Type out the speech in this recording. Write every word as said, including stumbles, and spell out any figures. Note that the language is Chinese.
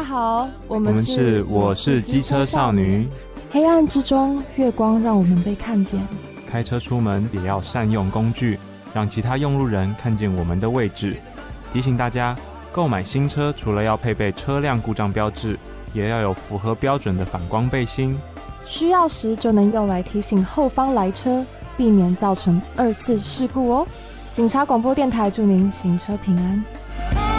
家好，我我们是我是机车少女。 黑暗之中，月光让我们被看见。 开车出门也要善用工具，让其他用路人看见我们的位置。提醒大家，购买新车除了要配备车辆故障标志，也要有符合标准的反光背心。 需要时就能用来提醒后方来车，避免造成二次事故哦。警察广播电台祝您行车平安。